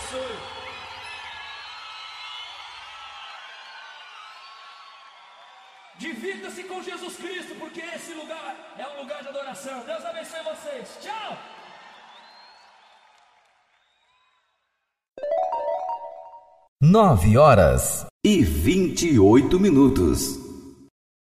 abençoe. Divirta-se com Jesus Cristo, porque esse lugar é um lugar de adoração. Deus abençoe vocês. Tchau! Nove horas e 28 minutos.